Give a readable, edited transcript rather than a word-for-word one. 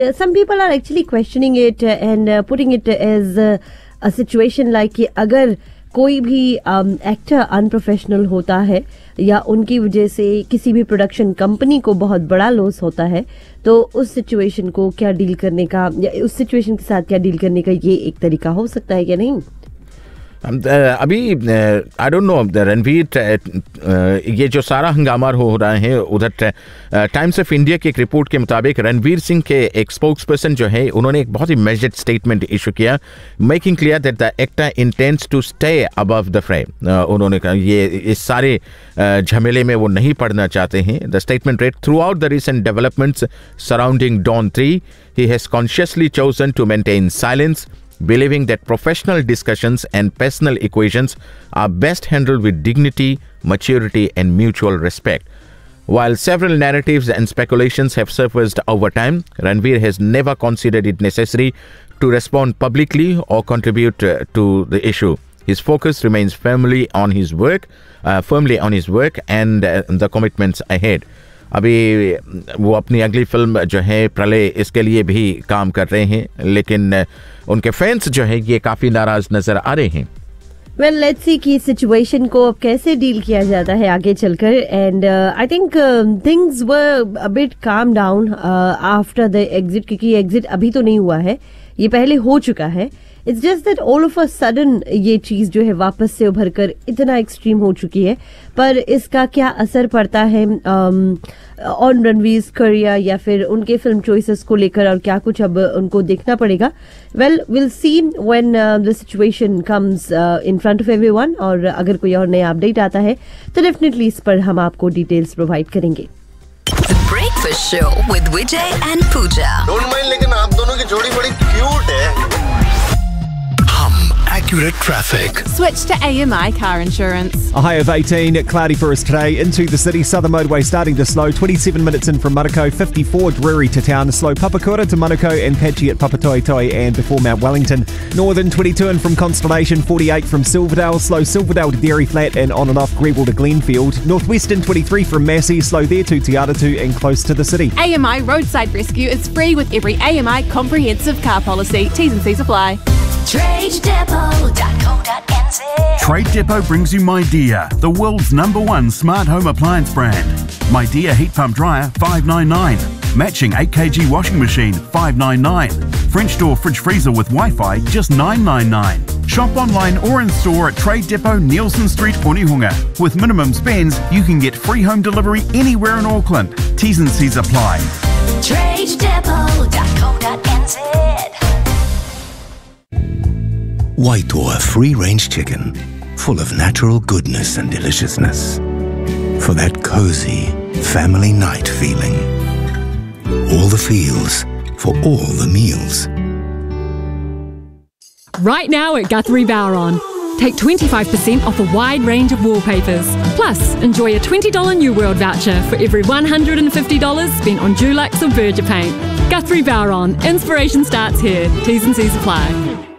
Some people are actually questioning it and putting it as a situation like कि अगर कोई भी actor unprofessional होता है या उनकी वजह से किसी भी प्रोडक्शन कंपनी को बहुत बड़ा लॉस होता है, तो उस सिचुएशन को क्या डील करने का या उस सिचुएशन के साथ क्या डील करने का ये एक तरीका हो सकता है या नहीं? अभी आई डोंट नो रणवीर, ये जो सारा हंगामा हो रहा है उधर टाइम्स ऑफ इंडिया की एक रिपोर्ट के मुताबिक रणवीर सिंह के एक स्पोक्स पर्सन जो है उन्होंने एक बहुत ही मेजर्ड स्टेटमेंट इशू किया, making clear that the actor intends to stay above the frame. उन्होंने कहा ये इस सारे झमेले में वो नहीं पड़ना चाहते हैं। The statement red, through out the recent developments surrounding don 3 he has consciously chosen to maintain silence, believing that professional discussions and personal equations are best handled with dignity, maturity, and mutual respect. While several narratives and speculations have surfaced over time, Ranveer has never considered it necessary to respond publicly or contribute to the issue. His focus remains firmly on his work and the commitments ahead. अभी वो अपनी अगली film जो है प्रलय, इसके लिए भी काम कर रहे हैं, लेकिन उनके फैंस जो है ये काफ़ी नाराज नजर आ रहे हैं। Well, let's see कि सिचुएशन को अब कैसे डील किया जाता है आगे चलकर। And I think things were a bit calm down after the exit, क्योंकि एग्जिट अभी तो नहीं हुआ है, ये पहले हो चुका है। It's just that all of a sudden ये चीज जो है वापस से उभर कर इतना एक्सट्रीम हो चुकी है, पर इसका क्या असर पड़ता है ऑन रणवीर करियर या फिर उनके फिल्म चॉइसेस को लेकर, और क्या कुछ अब उनको देखना पड़ेगा। Well, will see when the situation comes in front of everyone, और अगर कोई और नया अपडेट आता है तो डेफिनेटली इस पर हम आपको डिटेल्स प्रोवाइड करेंगे। Breakfast show with Vijay and Puja. Don't mind, लेकिन आप दोनों की जोड़ी बड़ी क्यूट है। Accurate traffic. Switch to AMI car insurance. A high of 18, cloudy for us today. Into the city, Southern Motorway starting to slow. 27 minutes in from Manukau, 54 Drury to town. Slow Papakura to Manukau and patchy at Papatoetoe and before Mount Wellington. Northern 22 in from Constellation, 48 from Silverdale. Slow Silverdale to Dairy Flat and on and off Greville to Glenfield. Northwestern 23 from Massey. Slow there to Te Aratu and close to the city. AMI Roadside Rescue is free with every AMI comprehensive car policy. T's and C's apply. TradeDepot.co.nz. Trade Depot brings you MyDear, the world's #1 smart home appliance brand. MyDear heat pump dryer $599, matching 8kg washing machine $599, French door fridge freezer with Wi-Fi just $999. Shop online or in store at Trade Depot, Nielsen Street, Onehunga. With minimum spends, you can get free home delivery anywhere in Auckland. T's and C's apply. TradeDepot.co.nz. Waitoa free-range chicken, full of natural goodness and deliciousness. For that cozy family night feeling. All the feels for all the meals. Right now at Guthrie Bowron. Take 25% off a wide range of wallpapers. Plus, enjoy a $20 New World voucher for every $150 spent on Dulux or Berger paint. Guthrie Bowron. Inspiration starts here. T's and C's apply.